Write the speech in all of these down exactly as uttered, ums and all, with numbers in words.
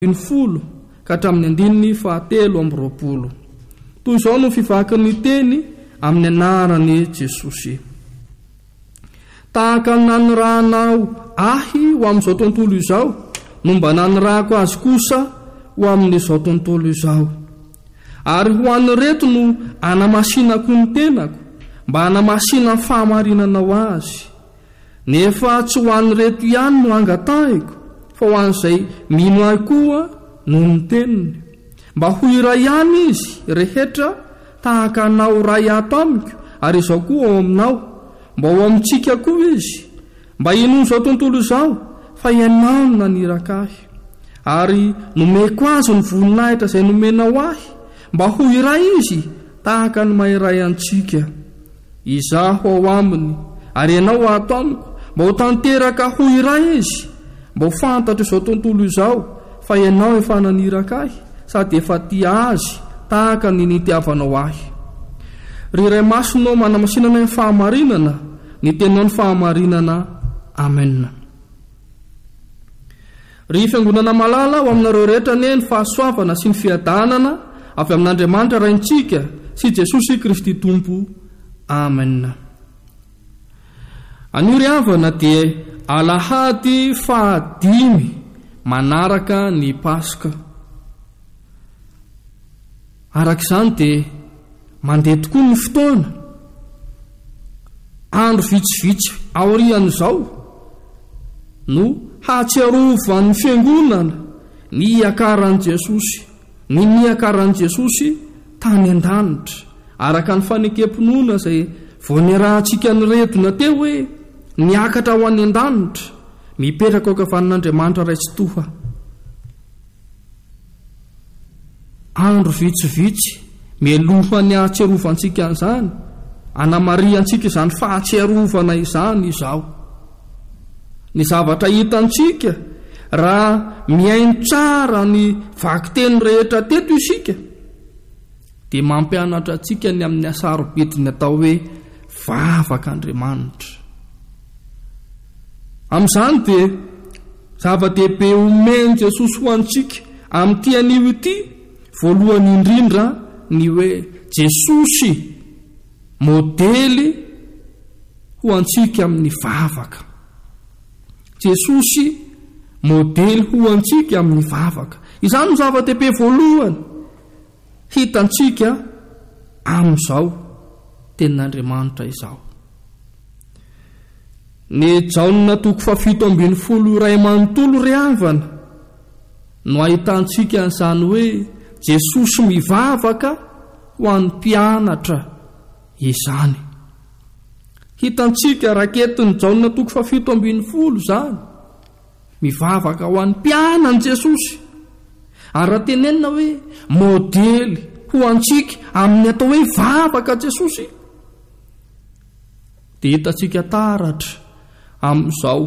ny folo ka hatramin'ny andininy fahatelo amby roapolo. Toy izao no fivakin'ny teny amin'ny anarany Jesosy. Tahaka ny nanirahanao ahy ho amin'izao tontolo izao no mba nanirahako azy kosa ho amin'izao tontolo izao. Ary ho an'ny reto no anamasinako ny tenako mba anamasina ny fahamarinanao azy. Nefa tsy ho an'ny reto ihany no angatahiko, fa ho an'izay mino ahy koa noho ny teniny, mba ho iray ihany izy rehetra tahaka anao ray ato amiko ary izao koa ao aminao, mba ho amintsika koa izy, mba ino izao tontolo izao fa ianao no naniraka ahy, ary nomeko azy ny voninahitra izay nomenao ahy, mba ho iray izy tahaka ny mahiray antsika. Izaho ao aminy ary ianao ato amiko, mba ho tanteraka ho iray izy, mba ho fantatra izao tontolo izao fa ianao efa naniraka ahy sady efa tia azy tahaka ny nitiavanao ahy. Ry iray masonao manamasinana ny fahamarinana, ny tenao ny fahamarinana. Amen. Ry fiangonana malala ho aminareo rehetra ne ny fahasoavana sy ny fiadanana avy amin'Andriamanitra raintsika sy Jesosy Kristy Tompo. Amen. Anio ry havana dia alahady fahadimy manaraka ny Paska. Arak'izany dia mandeha tokoa ny fotoana, andro vitsivitsy aorian'izao no hatsiarovan'ny fiangonana ny iakaran'i Jesosy, ny niakaran'i Jesosy tany an-danitra, araka ny fanekemponona izay voanerahantsika ny redona teo hoe niakatra ho any an-danitra, mipetraka ao ankavan'Andriamanitra raitsi-toha. Andro vitsivitsy mialohan'ny ahatsiarovantsika an'izany, anamariantsika izany fahatsiarovana izany izao. Ny zavatra hitantsika raha miaino tsara ny vakiteny rehetra teto isika dia mampianatra antsika ny amin'ny asarobidiny atao hoe vavak'Andriamanitra. Amin'izany dia zava-dehibe omeny Jesosy ho antsika amin'ity anio ity, voalohany indrindra ny hoe Jesosy modely ho antsika amin'ny vavaka. Jesosy modely ho antsika amin'ny vavaka. Izany no zava-dehibe voalohany hitantsika amin'izao tenin'Andriamanitra izao. Ny Jaona toko fafito ambin'ny folo iray manontolo ry havana no ahitantsika an'izany hoe Jesosy mivavaka ho an'ny mpianatra izany. Hitantsika raketiny Jaona toko fafito ambin'ny folo izany, mivavaka ho an'ny mpianany Jesosy, ary raha tenenina hoe modely ho antsika amin'ny atao hoe vavaka Jesosy, dia hitantsika taratra amin'izao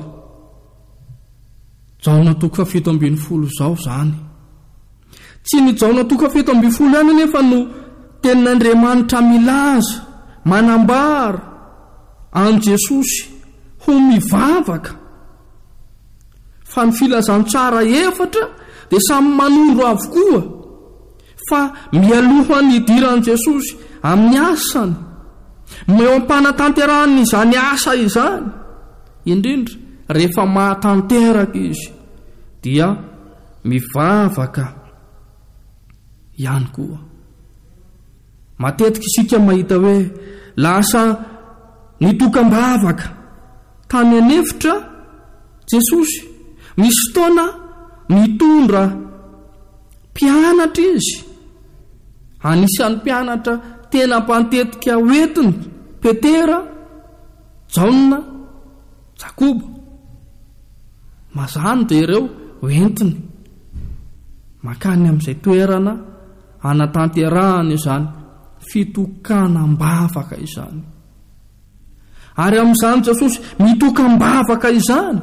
Jaona toko fafito ambin'ny folo izao zany. Tsy ny Jaona toko fafito ambin'ny folo ihany nefa no tenin'Andriamanitra milaza, manambara an Jesosy ho mivavaka, fa ny filazantsara efatra dia samy manondro avokoa, fa mialohan'ny idiran'i Jesosy amin'ny asany, meo ampanatanterahany izany asa izany, indrindra rehefa mahatanteraka izy dia mivavaka ihany koa. Matetika isika mahita hoe lasa nitokam-bavaka tany anefitra Jesosy, misy fotoana mitondra mpianatra izy, anisan'ny mpianatra tena mpantetika hoentiny Petera, Jaona, Jakobo. Mazany dia ireo hoentiny makany amin'izay toerana anatanterahany izany fitokanam-bavaka izany. Ary amin'izany Jesosy mitokam-bavaka izany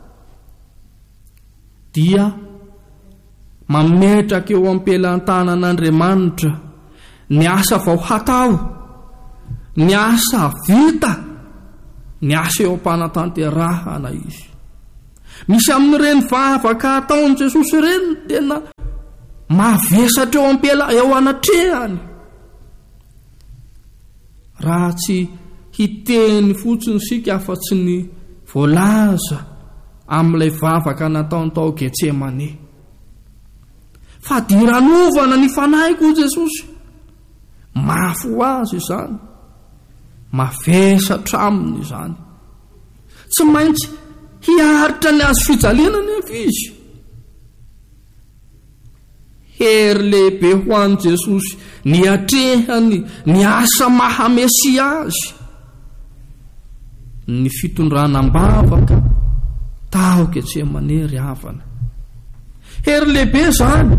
dia mametraka eo am-pelantanan'Andriamanitra ny asa vao hatao, ny asa vita, ny asa eo am-panatanterahana izy. misy amin'ireny vavaka ataon'i Jesosy ireny tena mavesatra eo ampela eo anatrehany, raha tsy hiteny fotsiny sika afa-tsy ny voalaza amin'ilay vavaka nataony tao Getsemane. Fa diranovana ny fanahyko Jesosy, mafy ho azy izany, mavesatra aminy izany, tsy maintsy hiaritra ny azo fijaliana nefa izy. Hery lehibe ho an'i Jesosy ny atrehany ny asa mahamesy azy, ny fitondranam-bavaka tao Getsemane ry havana. Hery lehibe zany,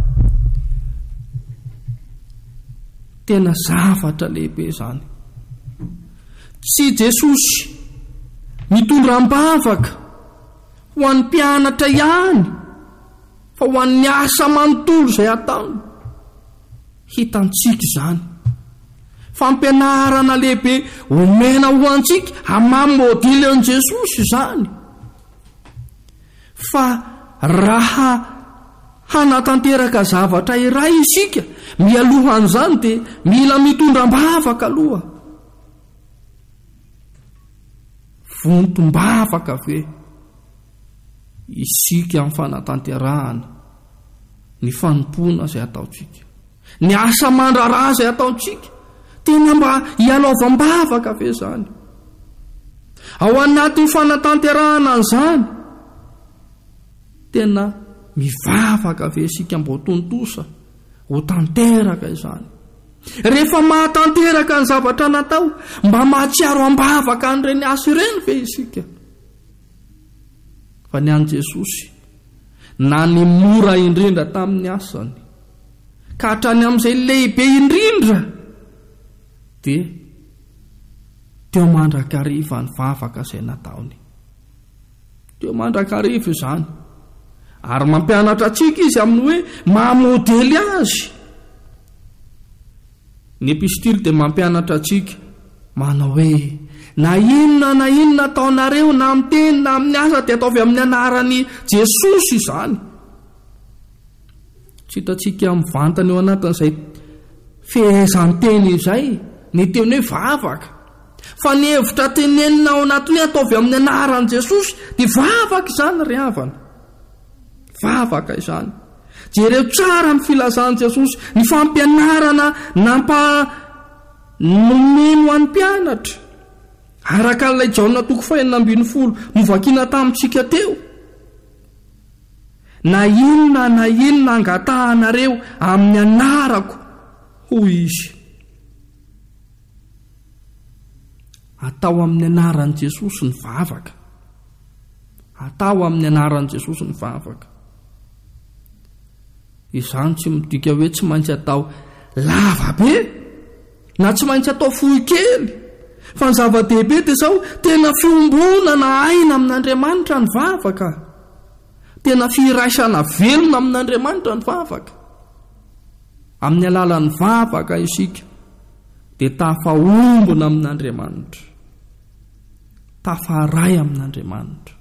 tena zavatra lehibe zany. Tsy Jesosy mitondram-bavaka ho an'ny mpianatra ihany, fa ho an'ny asa manontolo izay ataony. Hitantsika izany fampianarana lehibe omena ho antsika hamamy modely an'i Jesosy izany. Fa raha hanatanteraka zavatra iray isika mialohan'izany dia mila mitondram-bavaka aloha. Vontom-bavaka ve isika amin'ny fanatanterahana ny fanompona izay ataontsika, ny asa mandrara izay ataontsika, tena mba hialaovam-bavaka ve zany? Ao anatin'ny fanatanterahana an'izany tena mivavaka ve isika mba ho tontosa, ho tanteraka izany? Rehefa mahatanteraka ny zavatra natao, mba mahatsiaro am-bavaka an'ireny asa ireny ve isika? Fa ny an'i Jesosy na ny mora indrindra tamin'ny asany ka hatrany amin'izay lehibe indrindra dia teo mandrakariva ny vavaka izay nataony. Teo mandrakariva izany, ary mampianatra antsika izy amin'ny hoe mahamodely azy. Ny epistily dia mampianatra antsika manao hoe na inona na inona ataonareo na amin'ny teny na amin'ny asa dia ataovy amin'ny anaran'i Jesosy izany. Tsy hitantsika mivantana eo anatin'izay fehezan-teny izay ny teny hoe vavaka, fa ny hevitra tenenina ao anatiny ataovy amin'ny anaran'i Jesosy dia vavaka izany ry havana, vavaka izany. Jereo tsara ny filazan'i Jesosy ny fampianarana nampa nomeno an'ny mpianatra araka n'ilay Jaona toko fahenina ambin'ny folo novakiana tamintsika teo. Na inona na inona angatahanareo amin'ny anarako hoy izy. Atao amin'ny anaran'i Jesosy ny vavaka, atao amin'ny anaran'i Jesosy ny vavaka. Izany tsy midika hoe tsy maintsy atao lava be na tsy maintsy atao fohy kely, fa ny zava-dehibe dia izao tena fiombonana aina amin'Andriamanitra ny vavaka, tena firaisana velona amin'Andriamanitra ny vavaka. Amin'ny alalan'ny vavaka isika dia tafaombona amin'Andriamanitra, tafaray amin'Andriamanitra.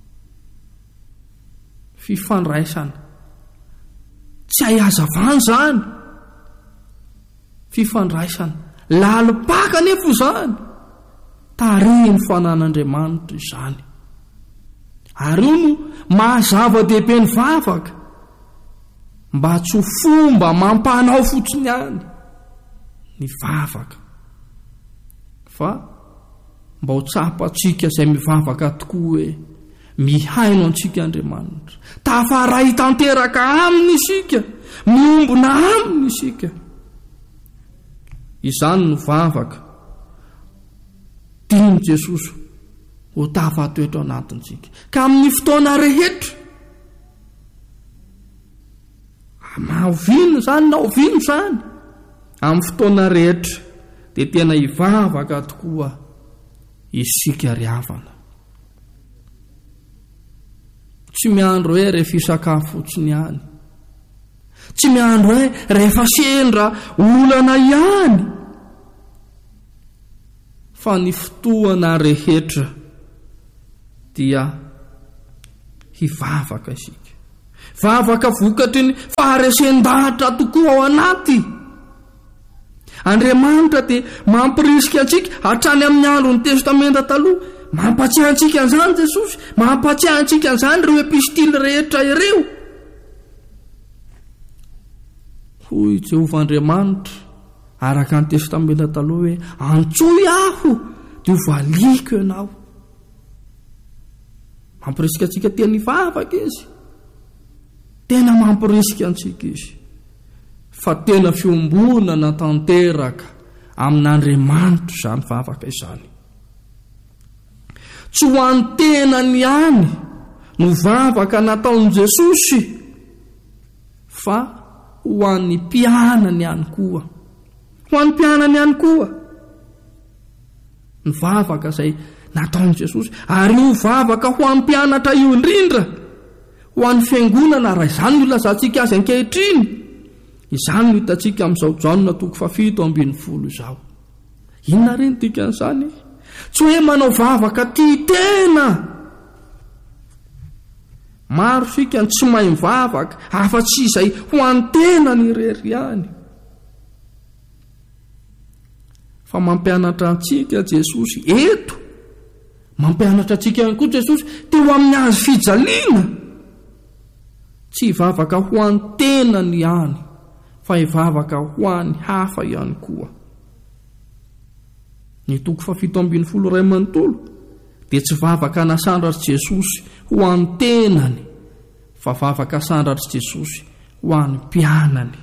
Fifandraisana tsy ahazavana zany, fifandraisana lalopaka nefa izany, tarihiny fanan'Andriamanitra izany. Ary io no mahazava-dehibe ny vavaka, mba tsy ho fomba mampanao fotsiny ihany ny vavaka, fa mba ho tsapatsika izay mivavaka tokoa hoe mihaino antsika Andriamanitra, tafaray tanteraka aminy isika, miombona aminy isika. Izany no vavaka tiany Jesosy ho tafatoetra anatintsika ka amin'ny fotoana rehetra, mahovino zany na ovino zany, amin'ny fotoana rehetra dia tena hivavaka tokoa isika ry havana. Tsy miandro hoe rehefa isakafo fotsiny ihany, tsy miandro hoe rehefa sendra olana ihany, fa ny fotoana rehetra dia hivavaka isika. Vavaka vokatry ny faharesen-dahatra tokoa ao anaty. Andriamanitra dia mampirisika antsika hatrany amin'ny andron'ny testamenta taloha. Mampatsiahy antsika an'izany Jesosy, mampatsiahy antsika an'izany ireo epistily rehetra ireo. Hoy Jehovah'Andriamanitra araka ny testamenta taloha hoe antsoy aho dia ho valiko ianao. Mampirisika antsika tena hivavaka izy. Tena mampirisika antsika izy. Fa tena fiombonana tanteraka amin'Andriamanitra izany vavaka izany. Tsy ho an'ny tenany ihany no vavaka nataon'i Jesosy, fa ho an'ny mpianany ihany koa. Ho an'ny mpianany ihany koa ny vavaka izay nataon'i Jesosy. Ary io vavaka ho an'ny mpianatra io indrindra, ho an'ny fiangonana, raha izany no ilazantsika azy ankehitriny. Izany no hitantsika amin'izao Jaona toko fafito ambin'ny folo izao. Inona ry ny dikan'izany? Tsy hoe manao vavaka tia tena. Maro sika ny tsy mahay mivavaka, afa-tsy izay ho an'ny tena ny irery ihany. Fa mampianatra antsika Jesosy eto. Mampianatra antsika ihany koa Jesosy teo amin'ny azy fijaliana. Tsy hivavaka ho an'ny tenany ihany, fa hivavaka ho an'ny hafa ihany koa. Ny toko fafito ambin'ny folo iray manontolo dia tsy vavaka nasandratra Jesosy ho an'ny tenany, fa vavaka sandratra Jesosy ho an'ny mpianany.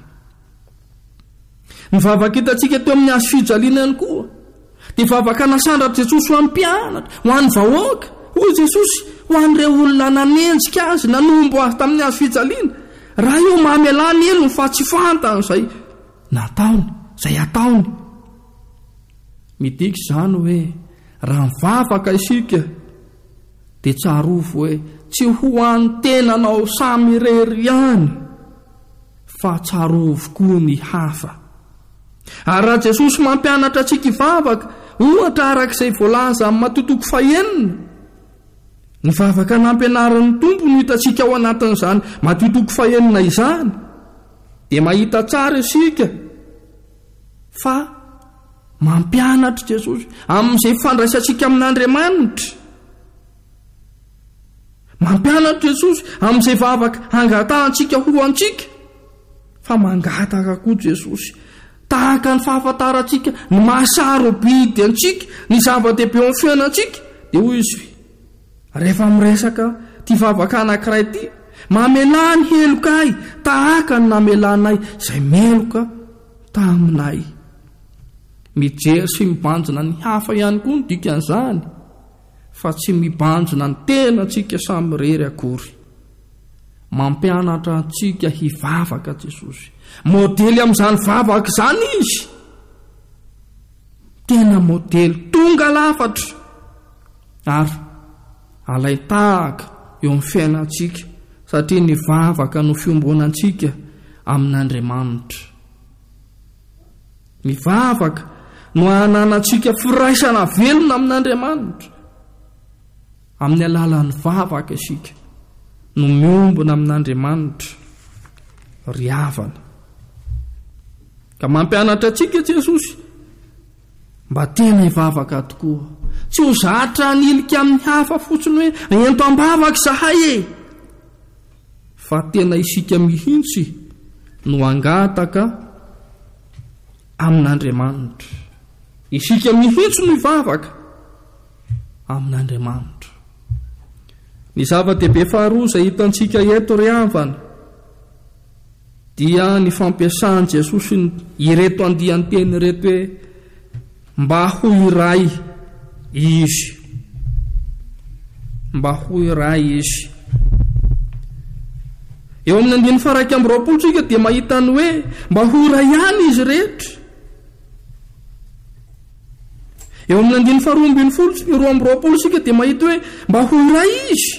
Ny vavaka hitantsika teo amin'ny azy fijaliana ihany koa dia vavaka nasandratra Jesosy ho an'ny mpianatra, ho an'ny vahoaka. Hoy Jesosy ho an'ireo olona nanenjika azy, nanombo azy tamin'ny azy fijaliana. Raha io mamelany elo fa tsy fantany izay nataony, izay ataony. Midika izany hoe raha mivavaka isika dia tsarovy hoe tsy ho an'ny tenanao samy irery ihany, fa tsarovy koa ny hafa. Ary raha Jesosy mampianatra antsika hivavaka, ohatra arak'izay voalaza amin'ny matotoko fahenina, ny vavaka nampianaran'ny Tompo no hitantsika ao anatin'izany matotoko fahenina izany, dia mahita tsara isika fa mampianatra Jesosy amin'izay fandraisantsika amin'Andriamanitra. Mampianatra Jesosy amin'izay vavaka angatahantsika ho antsika, fa mangataka koa Jesosy tahaka ny fahafantarantsika ny mahasarobidy antsika, ny zava-dehibe amin'ny fiainantsika. Dia hoy izy, rehefa miresaka ty vavaka anankiray ty, mamelany helokay tahaka ny namelanay izay meloka taminay. Mijery sy mibanjina ny hafa ihany koa ny dikan'izany, fa tsy mibanjina ny tena antsika samy rery akory. Mampianatra antsika hivavaka Jesosy. Modely amin'izany vavaka izany izy. Tena modely tonga lafatra. Ary alay tahaka eo amin'ny fiainantsika, satria ny vavaka no fiombonantsika amin'Andriamanitra. Ny vavaka no hananantsika firaisana velona amin'Andriamanitra. Amin'ny alalan'ny vavaka isika no miombona amin'Andriamanitra ry havana. Ka mampianatra antsika Jesosy mba tena hivavaka tokoa. Tsy ho zatra nilika amin'ny hafa fotsiny hoe ento ambavaka zahay e, fa tena isika mihitsy no angataka amin'Andriamanitra. Isika mihitsy no hivavaka amin'Andriamanitra. Ny zava-dehibe faharoa izay hitantsika eto ry havana dia ny fampiasany Jesosy ireto andian-teny ireto hoe mba ho iray izy. Mba ho iray izy. Eo amin'ny andiny faraiky amby roapolo tsika dia mahita ny hoe mba ho iray ihany izy rehetra. Eo amin'ny andiny faharoa ambin'ny folo roa amby roapolo tsika dia mahita hoe mba ho iray izy.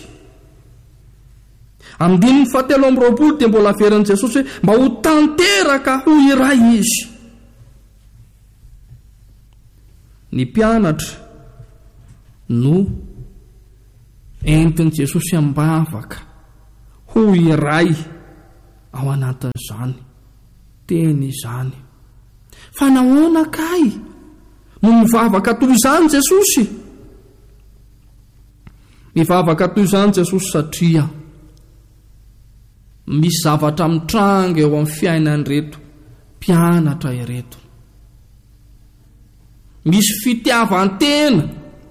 Amin'ny fahatelo amby roapolo dia mbola averan'i Jesosy hoe mba ho tanteraka ho iray izy. Ny mpianatra no entiny Jesosy ambavaka ho iray ao anatin'izany teny izany. Fa nahoana kay no mivavaka toy izany Jesosy? Mivavaka toy izany Jesosy satria misy zavatra mitranga eo amin'ny fiainan'ireto mpianatra ireto. Misy fitiavan-tena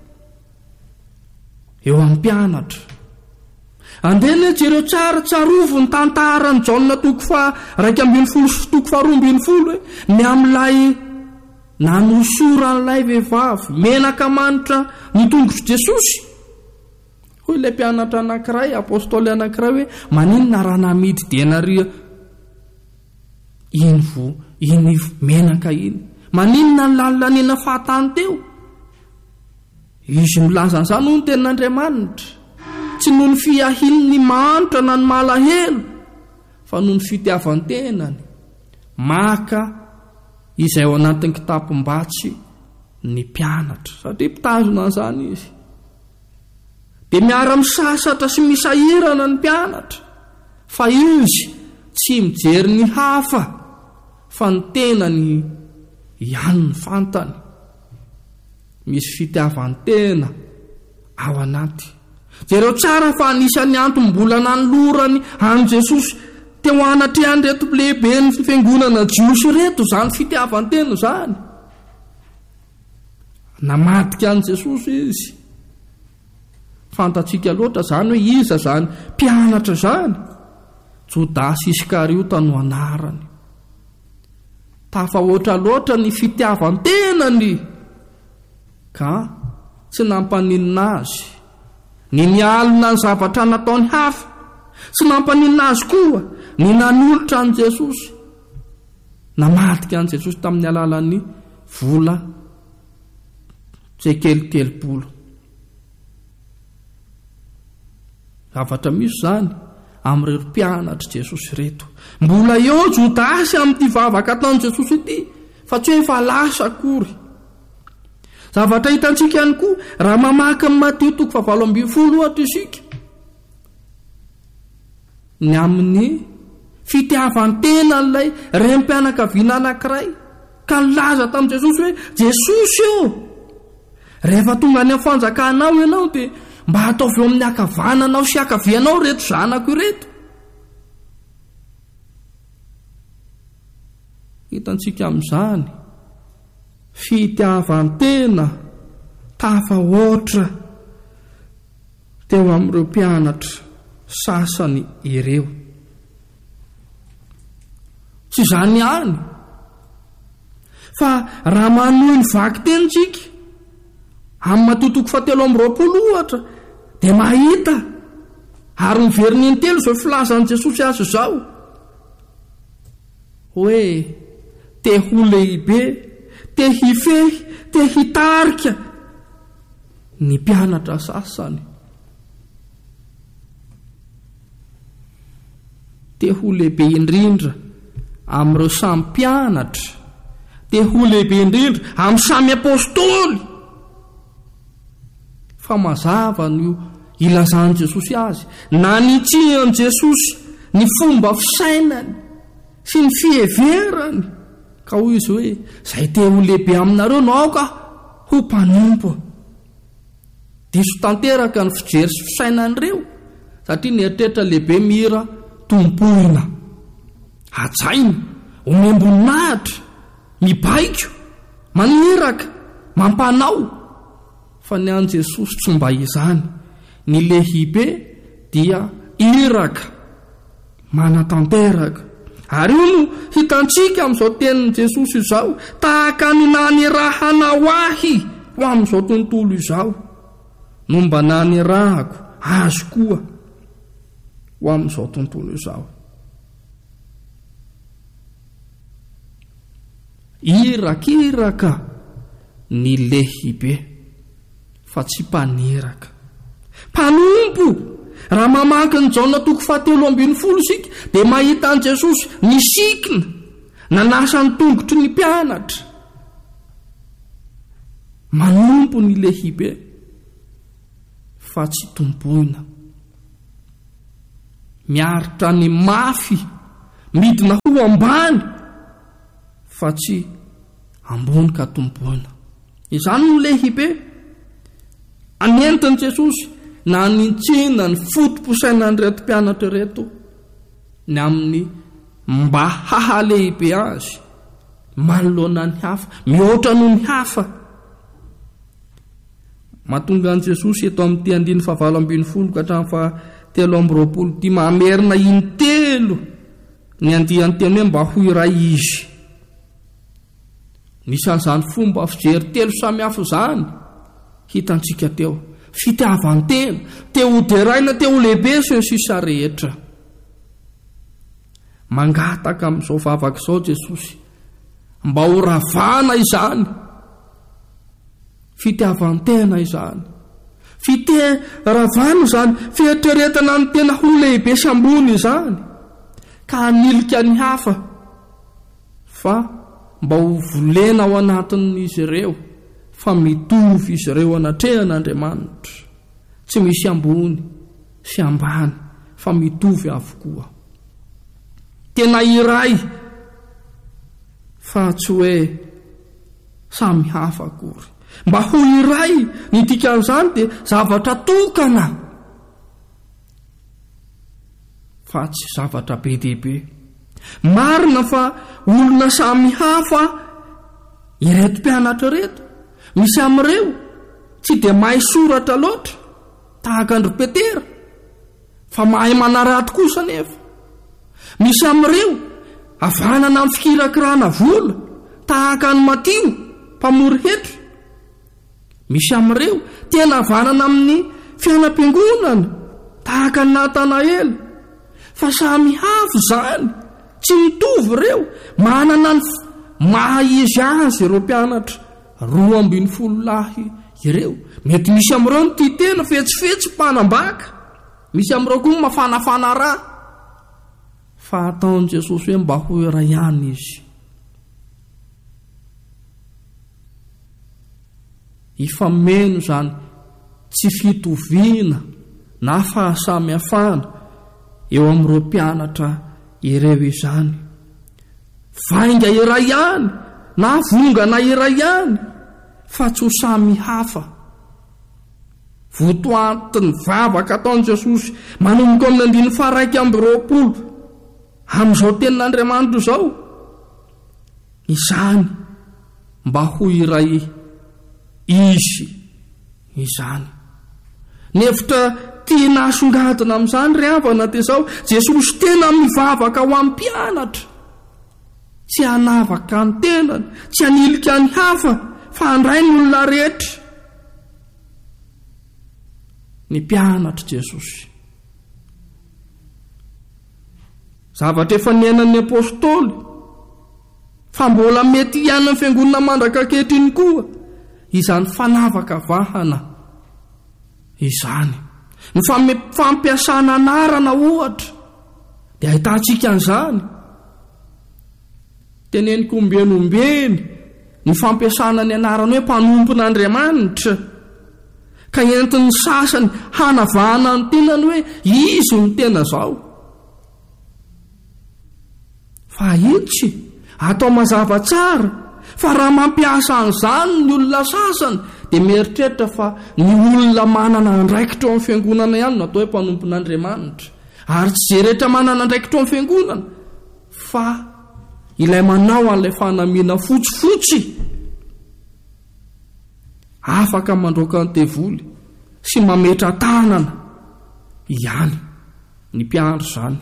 eo amin'ny mpianatra. Andena jereo tsara tsarovo ny tantara ny Jaona toko fa raika ambin'ny folo sy toko faharoa ambin'ny folo ny amin'ilay nanosoran'ilay vehivavy menaka manitra ny tongotra Jesosy. Hoy ilay mpianatra anankiray, apôstôly anankiray hoe maninona raha namidy denaria iny vo iny menaka iny? Maninona ny lalilaniana fahatany teo? Izy milaza an'izany hoy ny tenin'Andriamanitra, tsy noho ny fiahin'ny ny manitra na ny malahelo, fa noho ny fitiavan-tenany. Maka izay ao anatin'ny kitapo-mbatsy ny mpianatra, satria mpitazona an'izany izy. Dia miara-misasatra sy misahirana ny mpianatra, fa izy tsy mijery ny hafa fa ny tenany ihany ny fantany. Misy fitiavan-tena ao anaty. Jereo tsara fa anisan'ny antony mbola nanolorany an Jesosy teo anatrehany reto lehibe ny fiangonana jiosy reto zany fitiavan-tena zany. Namadika an Jesosy izy. Fantatsika loatra zany hoe iza zany mpianatra zany? Jodasy Iskariota no anarany. Tafahoatra loatra ny fitiavan-tenany, ka tsy nampaninina azy ny nialina ny zavatra nataony hafa, tsy nampaninina azy koa ny nanolotra an Jesosy. Namadika an Jesosy tamin'ny alalan'ny vola tsekely telopolo. Zavatra misy zany amin'ireo mpianatra Jesosy reto. Mbola eo Jodasy amin'ity vavaka ataon Jesosy ity, fa tsy hoe efa lasa akory. Zavatra hitantsika ihany koa raha mamaky amin'ny Mateo toko fahavalo ambin'ny folo ohatra isika, ny amin'ny fitiavan-tena n'ilay rem-pianakaviana anankiray ka nilaza tamin'i Jesosy hoe Jesosy eo, rehefa tonga any amin'ny fanjakanao ianao dia mba ataovy eo amin'ny akavananao sy akavianao reto zanako ireto. Hitantsika amin'izany fitiavan-tena tafahoatra teo amin'ireo mpianatra sasany ireo. Tsy izany ihany, fa raha manohy ny vaky tenitsika amin'ny Mateo toko fahatelo amby roapolo ohatra, dia mahita ary miveriny ny telo izao filazan'i Jesosy azy izao hoe te ho lehibe, te hifehy, te hitarika ny mpianatra sasany. Te ho lehibe indrindra amin'ireo samy mpianatra, te ho lehibe indrindra amin'ny samy apôstôly. Fa mazava no ilazan'i Jesosy azy, na nitsihany Jesosy ny fomba fisainany sy ny fiheverany, ka hoy izy hoe zay te ho lehibe aminareo nao ka ho mpanompo. Diso tanteraka ny fijery sy fisainan'ireo, satria ny eritreritra lehibe mira tompoina, hajaina, omemboninahitra, mibaiko, maniraka, mampanao. Fa ny an Jesosy tsy mba izany. Ny lehibe dia iraka, manatanteraka. Ary io no hitantsika amin'izao tenin'i Jesosy izao, tahaka ny nanirahanao ahy ho amin'izao tontolo izao, no mba nanirahako azy koa ho amin'izao tontolo izao. Irakiraka ny lehibe, fa tsy mpaniraka. Mpanompo, raha mamaky ny Jaona toko fahatelo ambin'ny folo isika, dia mahita an Jesosy nisikina, nanasa ny tongotry ny mpianatra. Manompo ny lehibe, fa tsy tomboina. Miaritra ny mafy midina ho ambany fa tsy ambony ka tomboina. Izany no lehibe anentiny Jesosy na nintsina ny fotom-posainany reto mpianatra reto ny amin'ny mba hahalehibe azy manoloana ny hafa, mihoatra noho ny hafa. Mahatonga an' Jesosy eto amin'ny ty andiny fa valo ambin'ny folo ka hatramin'ny fa telo amby roapolo ty mamerina intelo ny andiany teny hoe mba ho iray izy. Nisan'izany fomba fijery telo samy hafa zany hitantsika teo: fitiavantena, teo deraina, teo lehibe sy ny sisa rehetra. Mangataka amin'izao vavaka izao Jesosy mba ho ravana izany fitiavantena izany, fiteravana izany, fieritreretana ny tena ho lehibe sy ambony izany ka hanilika ny hafa, fa mba ho volena ao anatin'izy ireo fa mitovy izy ireo anatrehan'Andriamanitra, tsy misy ambony sy ambany fa mitovy avokoa. Tena iray fa tsy hoe samy hafa akory. Mba ho iray ny dikan'izany dia zavatra tokana fa tsy zavatra be dehibe. Marina fa olona samy hafa ireto mpianatra reto. Misy amin'ireo tsy dia mahay soratra loatra tahaka andry Petera fa mahay manarato kosa nefa. Misy amin'ireo avanana amin'ny fikirakirana vola tahaka ny Matio mpamory hetra. Misy amin'ireo tena avanana amin'ny fianam-piangonana tahaka ny Natanaela. Fa samy hafa zany, tsy mitovy ireo. Manana ny maha izy azy ireo mpianatra roa ambin'ny folo lahy ireo. Mety misy amin'ireo ny tia tena fetsifetsy mpanambaka, misy amin'ireo koa mafanafana raha, fa ataon' Jesosy hoe mba ho iray ihany izy. Ifameno zany tsy fitoviana na fahasamihafana eo amin'ireo mpianatra ireo izany. Vainga iray ihany na vongana iray ihany fa tsy ho samy hafa. Votoantiny vavaka ataon' Jesosy manomboka amin'ny andiny faha-raika amby roapolo amin'izao tenin'Andriamanitra izao, izany mba ho iray izy izany. Nefitra tia nasongadina amin'izany ry havana dia izao: Jesosy tena mivavaka ho amin'ny mpianatra, tsy hanavaka ny tenany, tsy hanilika ny hafa, fa handray ny olona rehetra. Ny mpianatra Jesosy, zavatra efa niainan'ny apôstôly fa mbola mety ihany amin'ny fiangonana mandraka ankehitriny koa, izany fanavaka vahana izany. Ny fampiasana anarana ohatra dia ahitantsika an'izany. Teneniko ombenombeny ny fampiasana ny anarana hoe mpanompon'Andriamanitra, ka entin'ny sasany hanavahana ny tenany hoe izy ny tena zao. Fa itsy atao mazava tsara fa raha mampiasa an'izany ny olona sasany dia mieritreritra fa ny olona manana andraikitra eo amin'ny fiangonana ihany no atao hoe mpanompon'Andriamanitra, ary tsy izay rehetra manana andraikitra eo amin'ny fiangonana, fa ilay manao an'ilay fanamiana fotsifotsy afaka mandroaka ny tevoly sy mametra tanana ihany ny mpiandro zany.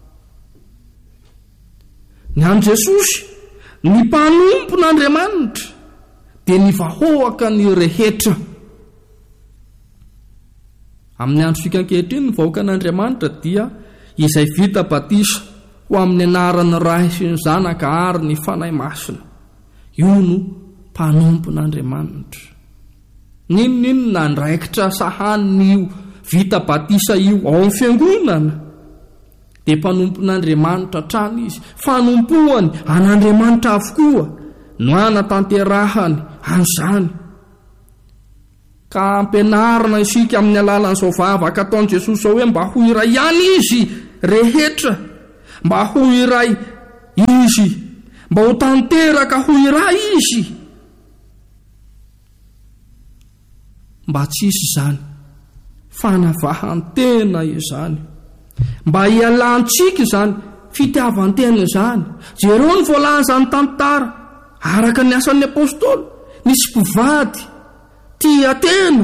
Ny an' Jesosy ny mpanompon'Andriamanitra dia ny vahoaka ny rehetra. Amin'ny andro fikankehitriny ny vahoaka an'Andriamanitra dia izay vita batisa ho amin'ny anaran'ny Ray sy ny Zanaka ary ny fanahy masina. Io no mpanompon'Andriamanitra. Ninonino nandraikitra sahaniny io vita batisa io ao amin'ny fiangonana dia mpanompon'Andriamanitra trany izy, fanompohany an'Andriamanitra avokoa no anatanterahany an'izany. ka ampianarina isika amin'ny alalan'izao vavaka ataon'i Jesosy zao hoe mba ho iray ihany izy rehetra, mba ho iray izy, mba ho tanteraka ho iray izy, mba tsisy zany fanavahantena izany, mba hialantsika izany fitiavantena izany. Jereo ny voalazany tantara araka ny asan'ny apôstôly, nisy mpivady tia tena,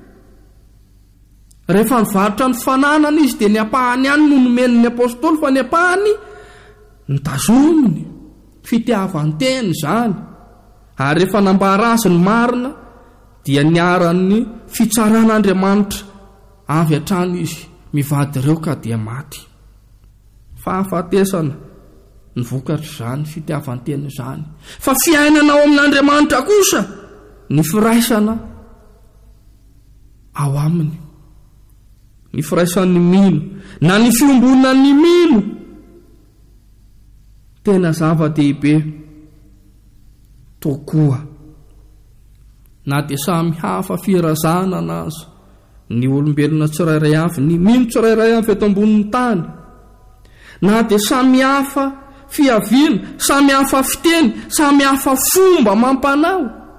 rehefa nivarotra ny fananana izy dia ny apahany ihany no nomen'ny apôstôly, fa ny apahany nitazominy fitiavantena izany. Ary rehefa nambara azy ny marina dia niaran'ny fitsaran'Andriamanitra avy hatrany izy mivady ireo ka dia maty. Fahafatesana ny vokatra izany fitiavantena izany. Fa fiainana ao amin'Andriamanitra kosa ny firaisana ao aminy, ny firaisan'ny mino na ny fiombonan'ny mino, tena zava-dehibe tokoa. Na dia samy hafa firazana anazy ny olombelona tsirairay avy, ny mino tsirairay avy eto ambonin'ny tany, na dia samy hafa fiaviana, samy hafa fiteny, samy hafa fomba mampanao,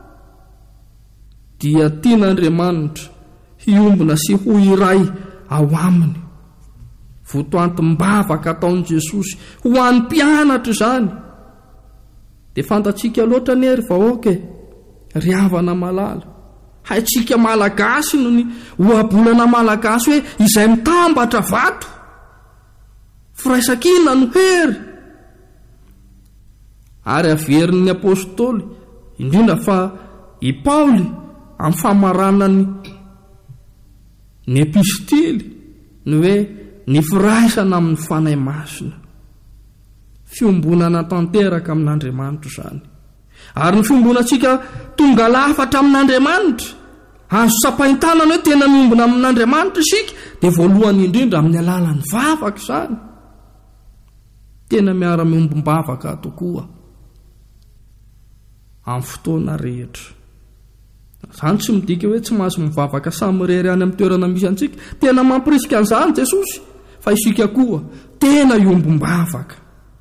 dia tian'Andriamanitra hiombona sy ho iray ao aminy. Votoantim-bavaka ataon'i Jesosy ho an'ny mpianatra izany. Dia fantatsika loatra ny ery vahoaka e, ry havana malala, haitsika malagasy no ny ohabolana malagasy hoe izay mitambatra vato, firaisakina no hery. Ary averin'ny apôstôly indrindra fa i Paoly amin'ny famaranany ny epistily ny hoe ny firaisana amin'ny fanahy masina, fiombonana tanteraka amin'Andriamanitra izany. Ary ny fiombonantsika tonga lafatra amin'Andriamanitra, azo sapain-tanana hoe tena miombona amin'Andriamanitra isika, dia voalohany indrindra amin'ny alalan'ny vavaka izany. Tena miara-miombom-bavaka tokoa amin'ny fotoana rehetra. Izany tsy midika hoe tsy mahazo mivavaka samirery any amin'ny toerana misy antsika. Tena mampirisika an'izany Jesosy, fa isika koa tena iombom-bavaka.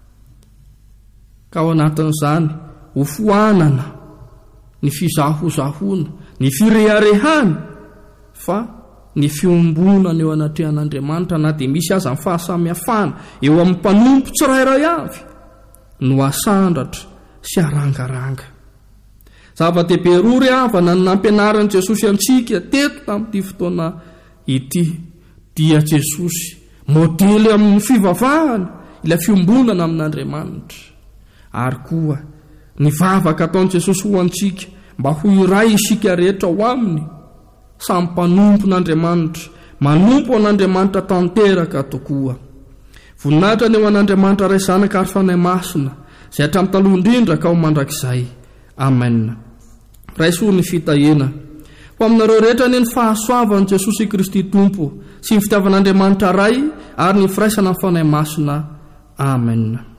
Ka ao anatin'izany ho foanana ny fizahozahoana, ny fireharehana, fa ny fiombonana eo anatrehan'Andriamanitra, na dia misy aza ny fahasamihafana eo amin'ny mpanompo tsirairay avy no asandratra sy arangaranga. Zava-dehibe roa ry havana ny nampianaran'i Jesosy antsika teto tamin'ity fotoana ity, dia Jesosy modely amin'ny fivavahana, ilay fiombonana amin'Andriamanitra. Ary koa ny vavaka ataon'i Jesosy ho antsika mba ho iray isika rehetra ao aminy, samy mpanompon'Andriamanitra, manompo an'Andriamanitra tanteraka tokoa. Voninahitra ny eo an'Andriamanitra ray zanaka ary fanahy masina, izay hatramin'ny taloha indrindra ka ho mandrakizay. Amen. Raisoa ny fitahina ho aminareo rehetra ny ny fahasoavan'i Jesosy Kristy Tompo sy ny fitiavan'Andriamanitra ray ary ny firaisana ny fanahy masina. Amen.